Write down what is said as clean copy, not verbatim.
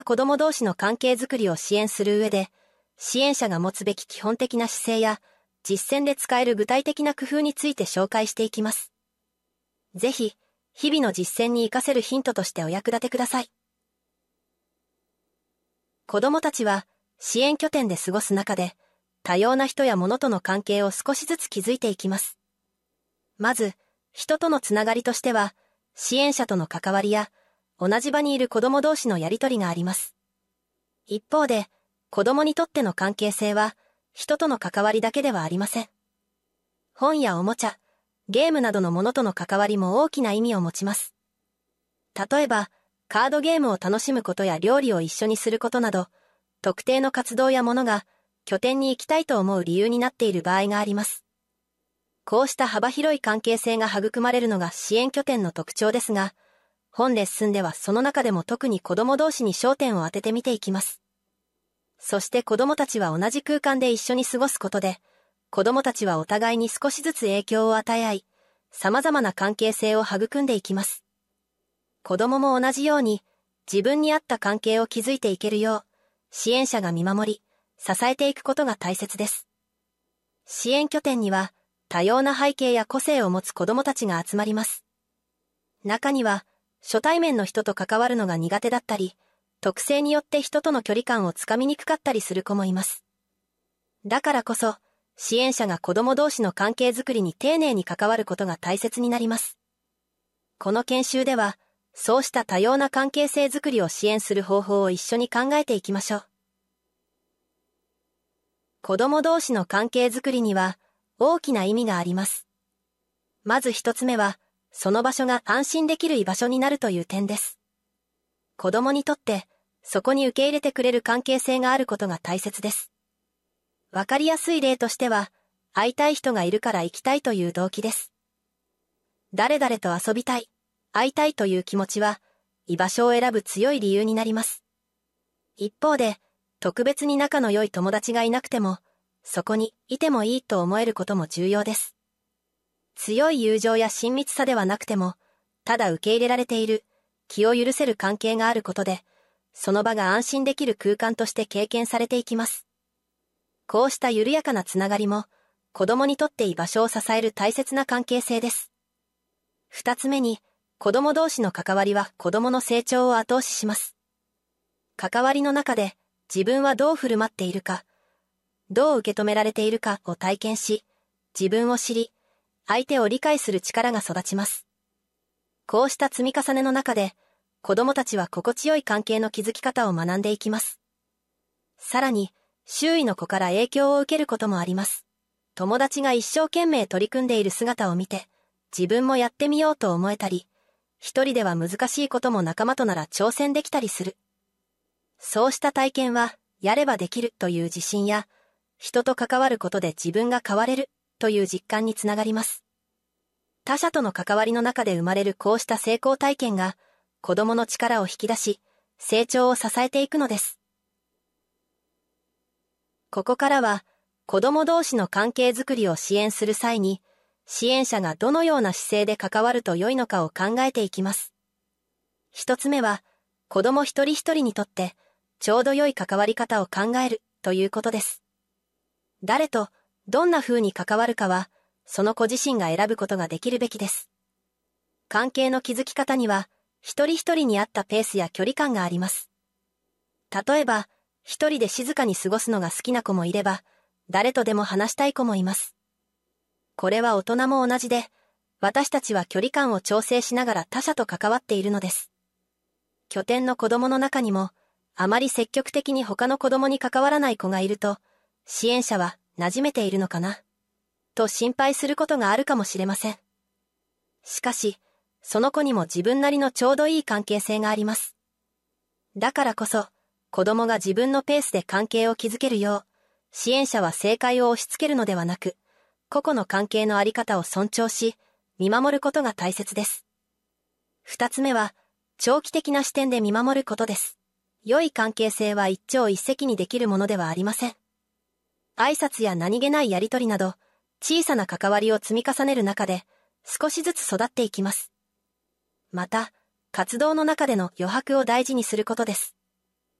子供同士の関係づくりを支援する上で、支援者が持つべき基本的な姿勢や、実践で使える具体的な工夫について紹介していきます。ぜひ、日々の実践に活かせるヒントとしてお役立てください。子供たちは、支援拠点で過ごす中で、多様な人や物との関係を少しずつ築いていきます。まず、人とのつながりとしては、支援者との関わりや、同じ場にいる子供同士のやりとりがあります。一方で、子供にとっての関係性は、人との関わりだけではありません。本やおもちゃ、ゲームなどのものとの関わりも大きな意味を持ちます。例えば、カードゲームを楽しむことや料理を一緒にすることなど、特定の活動やものが拠点に行きたいと思う理由になっている場合があります。こうした幅広い関係性が育まれるのが支援拠点の特徴ですが、本レッスンではその中でも特に子供同士に焦点を当てて見ていきます。そして子供たちは同じ空間で一緒に過ごすことで、子供たちはお互いに少しずつ影響を与え合い、様々な関係性を育んでいきます。子供も同じように、自分に合った関係を築いていけるよう、支援者が見守り、支えていくことが大切です。支援拠点には、多様な背景や個性を持つ子供たちが集まります。中には、初対面の人と関わるのが苦手だったり、特性によって人との距離感をつかみにくかったりする子もいます。だからこそ、支援者が子供同士の関係づくりに丁寧に関わることが大切になります。この研修では、そうした多様な関係性づくりを支援する方法を一緒に考えていきましょう。子供同士の関係づくりには、大きな意味があります。まず一つ目は、その場所が安心できる居場所になるという点です。子供にとって、そこに受け入れてくれる関係性があることが大切です。わかりやすい例としては、会いたい人がいるから行きたいという動機です。誰々と遊びたい、会いたいという気持ちは、居場所を選ぶ強い理由になります。一方で、特別に仲の良い友達がいなくても、そこにいてもいいと思えることも重要です。強い友情や親密さではなくても、ただ受け入れられている、気を許せる関係があることで、その場が安心できる空間として経験されていきます。こうした緩やかなつながりも、子供にとって居場所を支える大切な関係性です。二つ目に、子供同士の関わりは子供の成長を後押しします。関わりの中で、自分はどう振る舞っているか、どう受け止められているかを体験し、自分を知り、相手を理解する力が育ちます。こうした積み重ねの中で、子供たちは心地よい関係の築き方を学んでいきます。さらに、周囲の子から影響を受けることもあります。友達が一生懸命取り組んでいる姿を見て、自分もやってみようと思えたり、一人では難しいことも仲間となら挑戦できたりする。そうした体験は、やればできるという自信や、人と関わることで自分が変われるという実感につながります。他者との関わりの中で生まれるこうした成功体験が、子供の力を引き出し、成長を支えていくのです。ここからは、子供同士の関係づくりを支援する際に、支援者がどのような姿勢で関わると良いのかを考えていきます。一つ目は、子供一人一人にとって、ちょうど良い関わり方を考えるということです。誰とどんな風に関わるかは、その子自身が選ぶことができるべきです。関係の築き方には、一人一人に合ったペースや距離感があります。例えば、一人で静かに過ごすのが好きな子もいれば、誰とでも話したい子もいます。これは大人も同じで、私たちは距離感を調整しながら他者と関わっているのです。拠点の子供の中にも、あまり積極的に他の子供に関わらない子がいると、支援者は馴染めているのかなと心配することがあるかもしれません。しかし、その子にも自分なりのちょうどいい関係性があります。だからこそ、子供が自分のペースで関係を築けるよう、支援者は正解を押し付けるのではなく、個々の関係のあり方を尊重し、見守ることが大切です。二つ目は、長期的な視点で見守ることです。良い関係性は一朝一夕にできるものではありません。挨拶や何気ないやりとりなど、小さな関わりを積み重ねる中で、少しずつ育っていきます。また、活動の中での余白を大事にすることです。